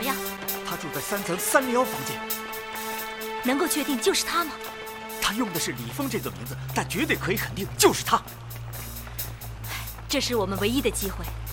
么样？ 他住在3层301房间。 能够确定就是他吗？ 他用的是李峰这个名字，但绝对可以肯定就是他。 这是我们唯一的机会，